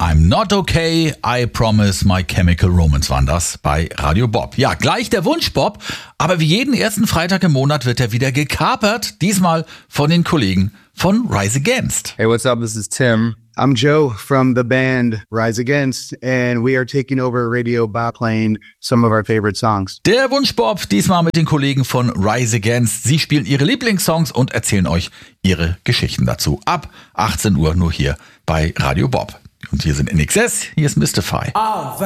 I'm Not Okay, I Promise My Chemical Romance waren das bei Radio Bob. Ja, gleich der Wunsch Bob, aber wie jeden ersten Freitag im Monat wird er wieder gekapert, diesmal von den Kollegen von Rise Against. Hey, what's up? This is Tim. I'm Joe from the band Rise Against, and we are taking over Radio by playing some of our favorite songs. Der Wunsch Bob, diesmal mit den Kollegen von Rise Against. Sie spielen ihre Lieblingssongs und erzählen euch ihre Geschichten dazu. Ab 18 Uhr nur hier bei Radio Bob. Und hier sind NXS, hier ist Mystify.